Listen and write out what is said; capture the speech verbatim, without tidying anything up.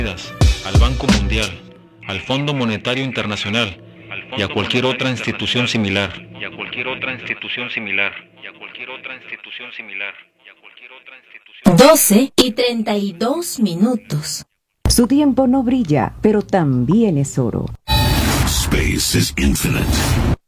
al Banco Mundial, al Fondo Monetario Internacional y a cualquier otra institución similar. Y a cualquier otra institución similar. Y a cualquier otra institución similar. Y a cualquier otra institución. doce y treinta y dos minutos. Su tiempo no brilla, pero también es oro. Space is infinite.